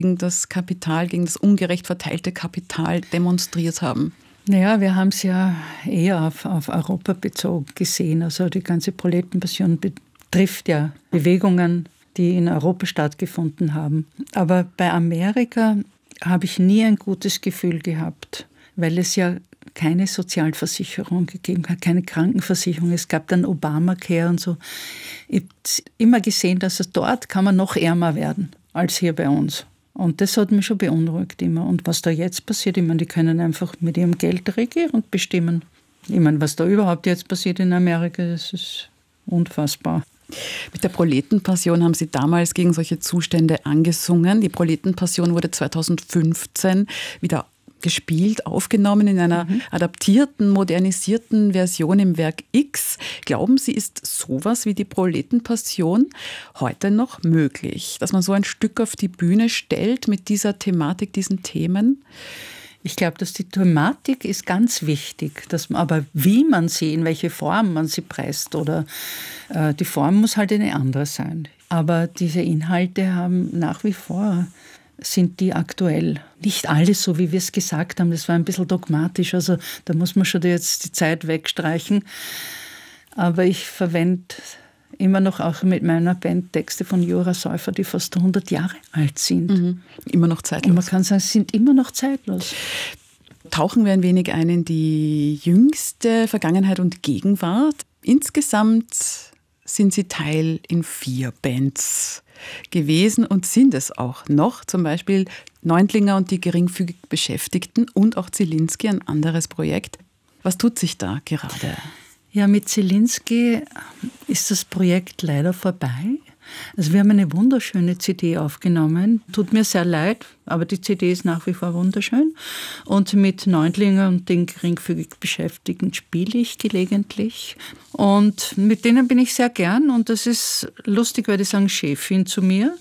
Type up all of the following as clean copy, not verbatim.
gegen das Kapital, gegen das ungerecht verteilte Kapital demonstriert haben? Naja, wir haben es ja eher auf Europa bezogen gesehen. Also die ganze Proletenpassion betrifft ja Bewegungen, die in Europa stattgefunden haben. Aber bei Amerika habe ich nie ein gutes Gefühl gehabt, weil es ja keine Sozialversicherung gegeben hat, keine Krankenversicherung. Es gab dann Obamacare und so. Ich habe immer gesehen, dass dort kann man noch ärmer werden als hier bei uns. Und das hat mich schon beunruhigt immer. Und was da jetzt passiert, ich meine, die können einfach mit ihrem Geld regieren und bestimmen. Ich meine, was da überhaupt jetzt passiert in Amerika, das ist unfassbar. Mit der Proletenpassion haben Sie damals gegen solche Zustände angesungen. Die Proletenpassion wurde 2015 wieder gespielt, aufgenommen in einer adaptierten, modernisierten Version im Werk X. Glauben Sie, ist sowas wie die Proletenpassion heute noch möglich? Dass man so ein Stück auf die Bühne stellt mit dieser Thematik, diesen Themen? Ich glaube, dass die Thematik ist ganz wichtig, aber wie man sie, in welche Form man sie preist oder die Form muss halt eine andere sein. Aber diese Inhalte haben nach wie vor, sind die aktuell. Nicht alles so, wie wir es gesagt haben, das war ein bisschen dogmatisch, also da muss man schon jetzt die Zeit wegstreichen. Aber ich verwende immer noch auch mit meiner Band Texte von Jura Säufer, die fast 100 Jahre alt sind. Immer noch zeitlos. Und man kann sagen, sie sind immer noch zeitlos. Tauchen wir ein wenig ein in die jüngste Vergangenheit und Gegenwart. Insgesamt sind Sie Teil in 4 Bands gewesen und sind es auch noch. Zum Beispiel Neuntlinger und die geringfügig Beschäftigten und auch Zielinski, ein anderes Projekt. Was tut sich da gerade? Ja, mit Zielinski ist das Projekt leider vorbei. Also wir haben eine wunderschöne CD aufgenommen. Tut mir sehr leid, aber die CD ist nach wie vor wunderschön. Und mit Neuntlinger und den geringfügig Beschäftigten spiele ich gelegentlich. Und mit denen bin ich sehr gern. Und das ist lustig, weil die sagen Chefin zu mir.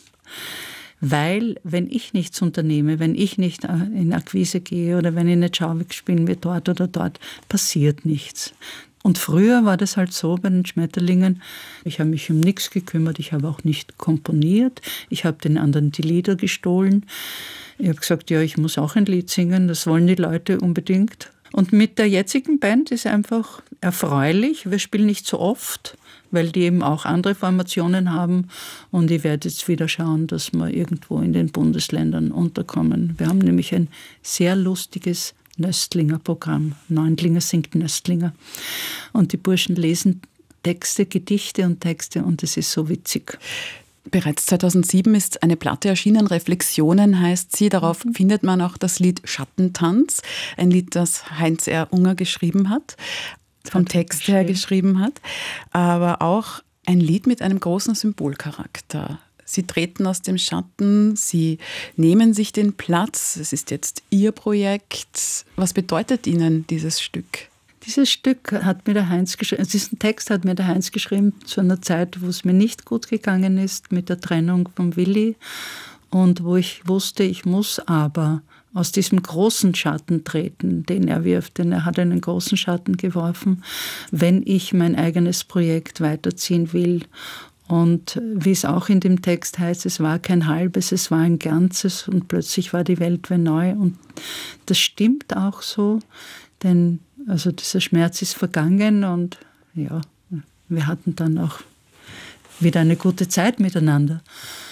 Weil, wenn ich nichts unternehme, wenn ich nicht in Akquise gehe oder wenn ich nicht schaue, wie spielen wir dort oder dort, passiert nichts. Und früher war das halt so bei den Schmetterlingen, ich habe mich um nichts gekümmert, ich habe auch nicht komponiert, ich habe den anderen die Lieder gestohlen. Ich habe gesagt, ja, ich muss auch ein Lied singen, das wollen die Leute unbedingt. Und mit der jetzigen Band ist einfach erfreulich, wir spielen nicht so oft, weil die eben auch andere Formationen haben. Und ich werde jetzt wieder schauen, dass wir irgendwo in den Bundesländern unterkommen. Wir haben nämlich ein sehr lustiges Nöstlinger-Programm. Neuntlinger singt Nöstlinger. Und die Burschen lesen Texte, Gedichte und Texte und es ist so witzig. Bereits 2007 ist eine Platte erschienen, Reflexionen heißt sie. Darauf findet man auch das Lied Schattentanz, ein Lied, das Heinz R. Unger geschrieben hat, vom Text her geschrieben hat, aber auch ein Lied mit einem großen Symbolcharakter. Sie treten aus dem Schatten, Sie nehmen sich den Platz, es ist jetzt Ihr Projekt. Was bedeutet Ihnen dieses Stück? Dieses Stück hat mir der Heinz geschrieben, diesen Text hat mir der Heinz geschrieben zu einer Zeit, wo es mir nicht gut gegangen ist mit der Trennung von Willi und wo ich wusste, ich muss aber aus diesem großen Schatten treten, den er wirft, denn er hat einen großen Schatten geworfen, wenn ich mein eigenes Projekt weiterziehen will. Und wie es auch in dem Text heißt, es war kein halbes, es war ein ganzes und plötzlich war die Welt wie neu. Und das stimmt auch so, denn also dieser Schmerz ist vergangen und ja, wir hatten dann auch wieder eine gute Zeit miteinander.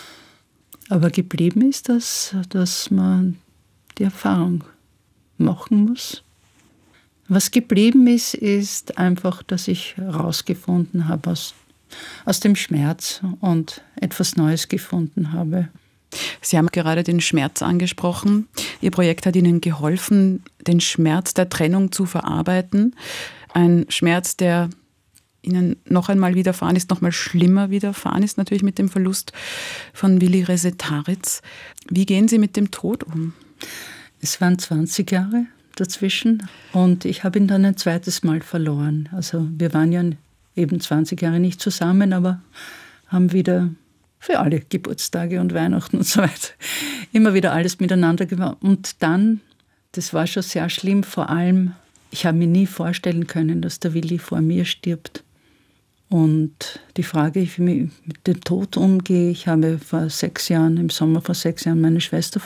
Aber geblieben ist das, dass man die Erfahrung machen muss. Was geblieben ist, ist einfach, dass ich herausgefunden habe aus dem Schmerz und etwas Neues gefunden habe. Sie haben gerade den Schmerz angesprochen. Ihr Projekt hat Ihnen geholfen, den Schmerz der Trennung zu verarbeiten. Ein Schmerz, der Ihnen noch einmal widerfahren ist, noch mal schlimmer widerfahren ist, natürlich mit dem Verlust von Willi Resetaritz. Wie gehen Sie mit dem Tod um? Es waren 20 Jahre dazwischen und ich habe ihn dann ein zweites Mal verloren. Also wir waren ja eben 20 Jahre nicht zusammen, aber haben wieder für alle Geburtstage und Weihnachten und so weiter immer wieder alles miteinander gemacht. Und dann, das war schon sehr schlimm, vor allem, ich habe mir nie vorstellen können, dass der Willi vor mir stirbt. Und die Frage, wie ich mit dem Tod umgehe, ich habe vor 6 Jahren, im Sommer vor 6 Jahren meine Schwester